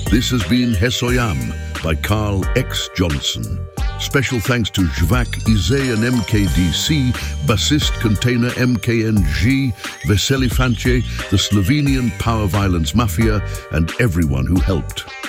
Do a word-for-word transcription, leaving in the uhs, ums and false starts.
This has been Hesoyam by Carl X. Johnson. Special thanks to Jvak Ize and M K D C, bassist container M K N G, Veseli Fance, the Slovenian Power Violence Mafia, and everyone who helped.